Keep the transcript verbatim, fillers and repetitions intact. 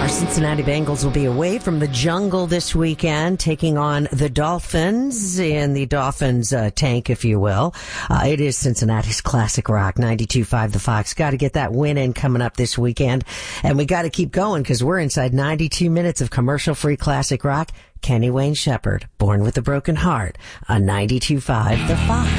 Our Cincinnati Bengals will be away from the jungle this weekend, taking on the Dolphins in the Dolphins uh, tank, if you will. Uh, it is Cincinnati's Classic Rock, ninety-two point five The Fox. Got to get that win in coming up this weekend. And we got to keep going because we're inside ninety-two minutes of commercial-free Classic Rock. Kenny Wayne Shepherd, Born with a Broken Heart, on ninety-two point five The Fox.